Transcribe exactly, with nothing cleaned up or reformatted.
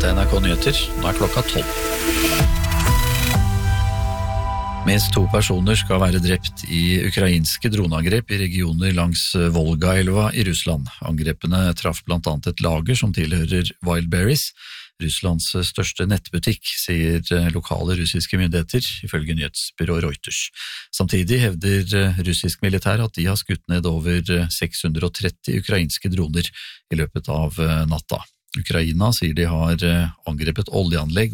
Dette er N R K Nyheter, nå er klokka tolv. Minst to personer skal være drept i ukrainske droneangrep i regioner langs Volga-elva i Russland. Angrepene traff blant annet et lager som tilhører Wildberries, Russlands største nettbutikk, sier lokale russiske myndigheter, ifølge nyhetsbyrået Reuters. Samtidig hevder russisk militær at de har skutt ned over seks hundre og tretti ukrainske droner i løpet av natta. Ukraina sier de har angrepet oljeanlegg